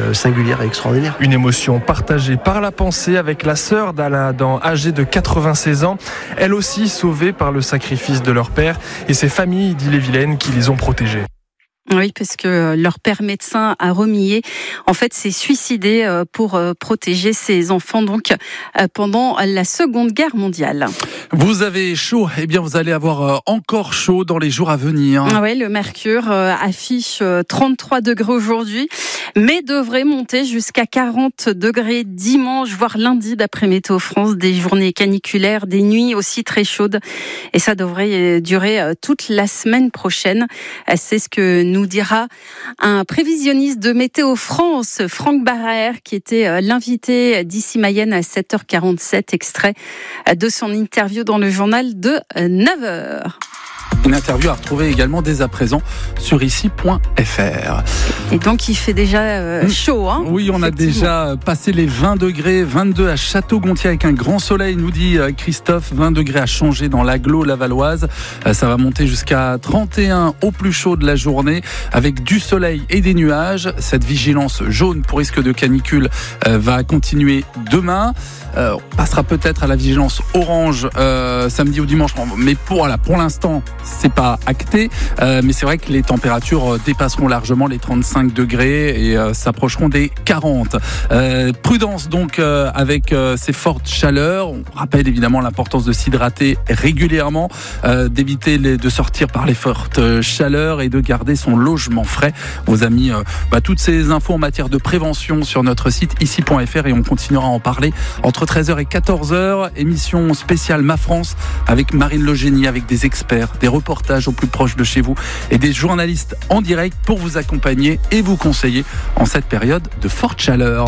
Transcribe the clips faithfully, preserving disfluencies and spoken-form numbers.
singulière et extraordinaire. Une émotion partagée par la pensée avec la sœur d'Alain Adam, âgée de quatre-vingt-seize ans, elle aussi sauvée par le sacrifice de leur père et ses familles d'Ille-et-Vilaine qui les ont protégés. Oui, parce que leur père médecin à Romillet, en fait, s'est suicidé pour protéger ses enfants donc pendant la Seconde Guerre mondiale. Vous avez chaud, eh bien vous allez avoir encore chaud dans les jours à venir. Ah oui, le mercure affiche trente-trois degrés aujourd'hui, mais devrait monter jusqu'à quarante degrés dimanche, voire lundi d'après Météo France. Des journées caniculaires, des nuits aussi très chaudes, et ça devrait durer toute la semaine prochaine. C'est ce que nous nous dira un prévisionniste de Météo France, Franck Barrère, qui était l'invité d'ici Mayenne à sept heures quarante-sept, extrait de son interview dans le journal de neuf heures. Une interview à retrouver également dès à présent sur ici point f r. Et donc il fait déjà euh, chaud, hein. Oui, on a déjà passé les vingt degrés, vingt-deux à Château-Gontier avec un grand soleil, nous dit Christophe. vingt degrés à Changé dans l'agglo lavalloise. Ça va monter jusqu'à trente et un au plus chaud de la journée avec du soleil et des nuages. Cette vigilance jaune pour risque de canicule va continuer demain. Euh, on passera peut-être à la vigilance orange euh, samedi ou dimanche, mais pour, voilà, pour l'instant, c'est pas acté. Euh, mais c'est vrai que les températures dépasseront largement les trente-cinq degrés et euh, s'approcheront des quarante. Euh, prudence donc euh, avec euh, ces fortes chaleurs. On rappelle évidemment l'importance de s'hydrater régulièrement, euh, d'éviter les, de sortir par les fortes chaleurs et de garder son logement frais. Vous avez mis euh, bah, toutes ces infos en matière de prévention sur notre site ici point f r et on continuera à en parler entre treize heures et quatorze heures, émission spéciale Ma France avec Marine Legénie, avec des experts, des reportages au plus proche de chez vous et des journalistes en direct pour vous accompagner et vous conseiller en cette période de forte chaleur.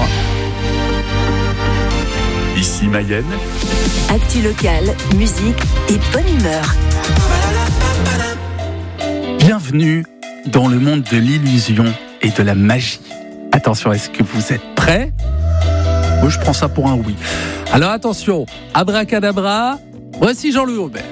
Ici Mayenne. Actu locale, musique et bonne humeur. Bienvenue dans le monde de l'illusion et de la magie. Attention, est-ce que vous êtes prêts ? Moi, je prends ça pour un oui. Alors attention, abracadabra, voici Jean-Louis Aubert.